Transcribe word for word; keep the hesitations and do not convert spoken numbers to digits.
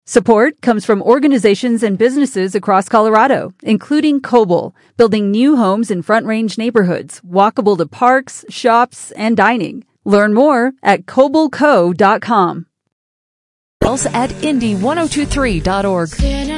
Support comes from organizations and businesses across Colorado, including Coble, building new homes in Front Range neighborhoods, walkable to parks, shops, and dining. Learn more at coble co dot com. At indy ten twenty-three dot org.